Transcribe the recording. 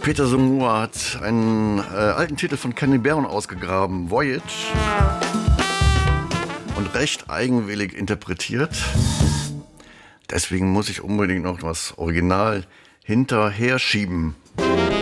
Peter Somua hat einen alten Titel von Kenny Barron ausgegraben, Voyage, und recht eigenwillig interpretiert. Deswegen muss ich unbedingt noch das Original hinterher schieben.